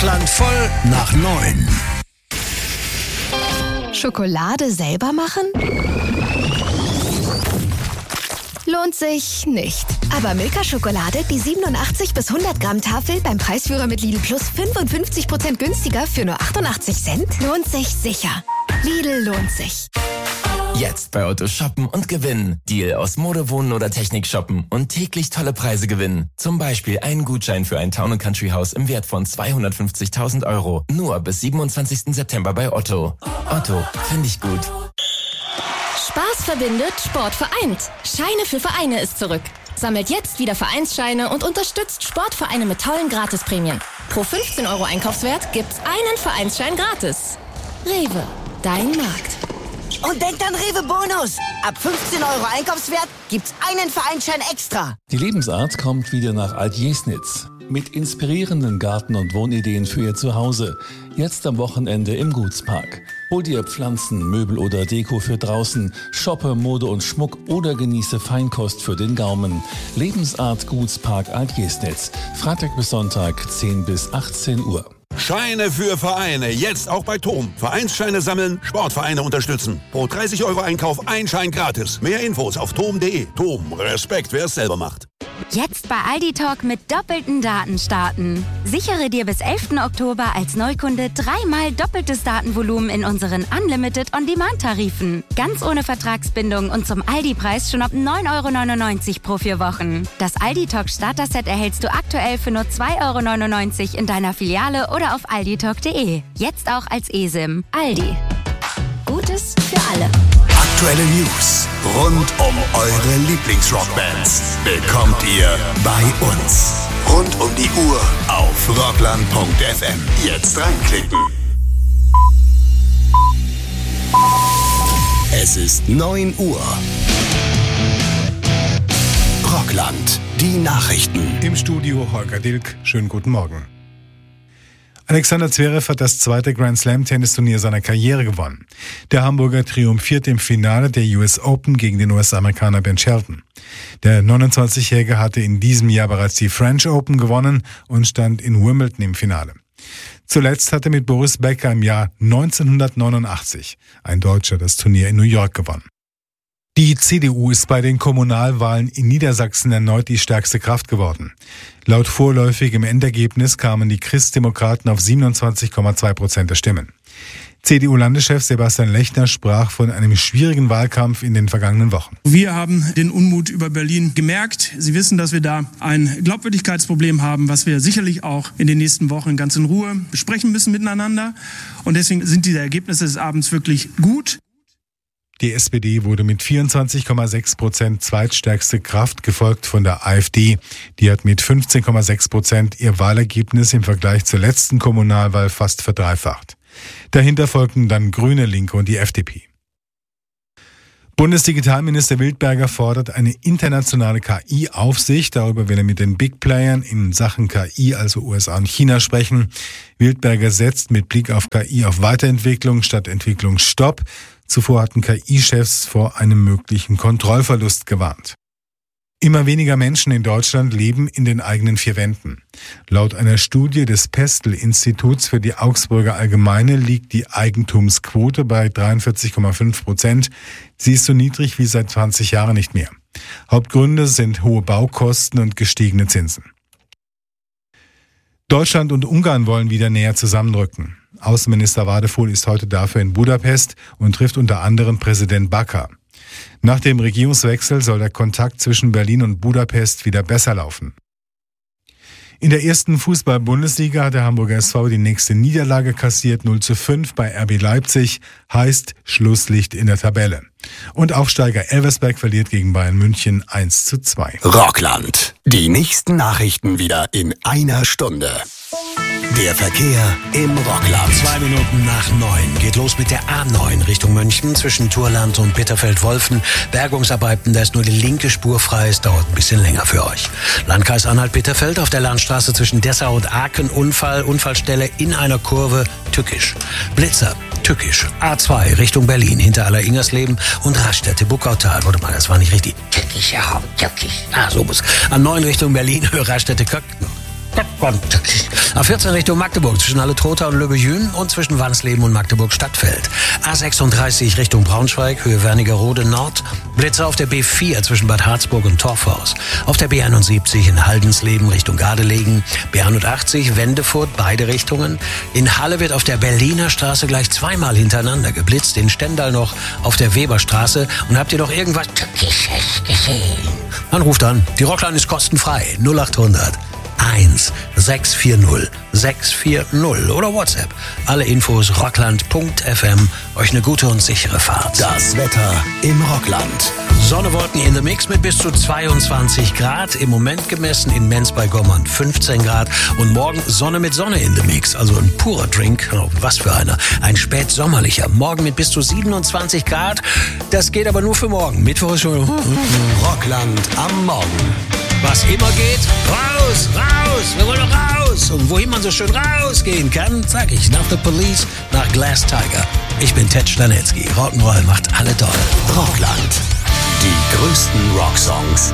Rockland voll nach 9. Schokolade selber machen? Lohnt sich nicht. Aber Milka-Schokolade, die 87 bis 100 Gramm Tafel beim Preisführer mit Lidl Plus 55% günstiger für nur 88 Cent, lohnt sich sicher. Lidl lohnt sich. Jetzt bei Otto shoppen und gewinnen. Deal aus Mode, Wohnen oder Technik shoppen und täglich tolle Preise gewinnen. Zum Beispiel einen Gutschein für ein Town & Country Haus im Wert von 250.000 €. Nur bis 27. September bei Otto. Otto, finde ich gut. Spaß verbindet, Sport vereint. Scheine für Vereine ist zurück. Sammelt jetzt wieder Vereinsscheine und unterstützt Sportvereine mit tollen Gratisprämien. Pro 15 € Einkaufswert gibt's einen Vereinsschein gratis. Rewe, dein Markt. Und denkt an Rewe Bonus. Ab 15 € Einkaufswert gibt's einen Vereinsschein extra. Die Lebensart kommt wieder nach Alt-Jesnitz. Mit inspirierenden Garten- und Wohnideen für Ihr Zuhause. Jetzt am Wochenende im Gutspark. Hol dir Pflanzen, Möbel oder Deko für draußen, shoppe Mode und Schmuck oder genieße Feinkost für den Gaumen. Lebensart Gutspark Alt-Jesnitz. Freitag bis Sonntag 10 bis 18 Uhr. Scheine für Vereine, jetzt auch bei TOM. Vereinsscheine sammeln, Sportvereine unterstützen. Pro 30 € Einkauf ein Schein gratis. Mehr Infos auf tom.de. TOM, Respekt, wer es selber macht. Jetzt bei Aldi Talk mit doppelten Daten starten. Sichere dir bis 11. Oktober als Neukunde 3-mal doppeltes Datenvolumen in unseren Unlimited On-Demand-Tarifen. Ganz ohne Vertragsbindung und zum Aldi-Preis schon ab 9,99 € pro 4 Wochen. Das Aldi Talk Starter-Set erhältst du aktuell für nur 2,99 € in deiner Filiale oder auf alditalk.de. Jetzt auch als eSIM. Aldi. Gutes für alle. Aktuelle News rund um eure Lieblingsrockbands bekommt ihr bei uns. Rund um die Uhr auf rockland.fm. Jetzt reinklicken. Es ist 9 Uhr. Rockland, die Nachrichten. Im Studio Holger Dilk. Schönen guten Morgen. Alexander Zverev hat das zweite Grand-Slam-Tennisturnier seiner Karriere gewonnen. Der Hamburger triumphierte im Finale der US Open gegen den US-Amerikaner Ben Shelton. Der 29-Jährige hatte in diesem Jahr bereits die French Open gewonnen und stand in Wimbledon im Finale. Zuletzt hatte mit Boris Becker im Jahr 1989 ein Deutscher das Turnier in New York gewonnen. Die CDU ist bei den Kommunalwahlen in Niedersachsen erneut die stärkste Kraft geworden. Laut vorläufigem Endergebnis kamen die Christdemokraten auf 27,2% der Stimmen. CDU-Landeschef Sebastian Lechner sprach von einem schwierigen Wahlkampf in den vergangenen Wochen. Wir haben den Unmut über Berlin gemerkt. Sie wissen, dass wir da ein Glaubwürdigkeitsproblem haben, was wir sicherlich auch in den nächsten Wochen ganz in Ruhe besprechen müssen miteinander. Und deswegen sind diese Ergebnisse des Abends wirklich gut. Die SPD wurde mit 24,6% zweitstärkste Kraft, gefolgt von der AfD. Die hat mit 15,6% ihr Wahlergebnis im Vergleich zur letzten Kommunalwahl fast verdreifacht. Dahinter folgten dann Grüne, Linke und die FDP. Bundesdigitalminister Wildberger fordert eine internationale KI-Aufsicht. Darüber will er mit den Big Playern in Sachen KI, also USA und China, sprechen. Wildberger setzt mit Blick auf KI auf Weiterentwicklung statt Entwicklungsstopp. Zuvor hatten KI-Chefs vor einem möglichen Kontrollverlust gewarnt. Immer weniger Menschen in Deutschland leben in den eigenen vier Wänden. Laut einer Studie des Pestel-Instituts für die Augsburger Allgemeine liegt die Eigentumsquote bei 43,5%. Sie ist so niedrig wie seit 20 Jahren nicht mehr. Hauptgründe sind hohe Baukosten und gestiegene Zinsen. Deutschland und Ungarn wollen wieder näher zusammenrücken. Außenminister Wadefuhl ist heute dafür in Budapest und trifft unter anderem Präsident Bakar. Nach dem Regierungswechsel soll der Kontakt zwischen Berlin und Budapest wieder besser laufen. In der ersten Fußball-Bundesliga hat der Hamburger SV die nächste Niederlage kassiert, 0:5 bei RB Leipzig, heißt Schlusslicht in der Tabelle. Und Aufsteiger Elversberg verliert gegen Bayern München 1:2. Rockland, die nächsten Nachrichten wieder in einer Stunde. Der Verkehr im Rockland. 2 Minuten nach 9 geht los mit der A9 Richtung München zwischen Thurland und Bitterfeld-Wolfen. Bergungsarbeiten, da ist nur die linke Spur frei. Es dauert ein bisschen länger für euch. Landkreis Anhalt-Bitterfeld auf der Landstraße zwischen Dessau und Aachen. Unfallstelle in einer Kurve tückisch. Blitzer, tückisch. A2 Richtung Berlin hinter Aller-Ingersleben und Raststätte Buckautal. Warte mal, das war nicht richtig. Tückisch, ja, tückisch. So muss. A9 Richtung Berlin, Raststätte Köckner. A14 Richtung Magdeburg zwischen Halle-Trotha und Löbejün und zwischen Wansleben und Magdeburg-Stadtfeld. A36 Richtung Braunschweig, Höhe Wernigerode Nord. Blitzer auf der B4 zwischen Bad Harzburg und Torfhaus. Auf der B71 in Haldensleben Richtung Gardelegen. B81 Wendefurt, beide Richtungen. In Halle wird auf der Berliner Straße gleich zweimal hintereinander geblitzt. In Stendal noch auf der Weberstraße. Und habt ihr noch irgendwas gesehen? Dann ruft an. Die Rockline ist kostenfrei. 0800 1640 640 oder WhatsApp. Alle Infos rockland.fm. Euch eine gute und sichere Fahrt. Das Wetter im Rockland. Sonne, Wolken in the Mix mit bis zu 22 Grad. Im Moment gemessen in Menz bei Gommern 15 Grad. Und morgen Sonne mit Sonne in the Mix. Also ein purer Drink. Oh, was für einer. Ein spätsommerlicher. Morgen mit bis zu 27 Grad. Das geht aber nur für morgen. Mittwoch ist schon... Rockland am Morgen. Was immer geht, raus, raus, wir wollen raus. Und wohin man so schön rausgehen kann, sag ich, nach The Police, nach Glass Tiger. Ich bin Ted Stanitzky. Rock'n'Roll macht alle toll. Rockland. Die größten Rocksongs.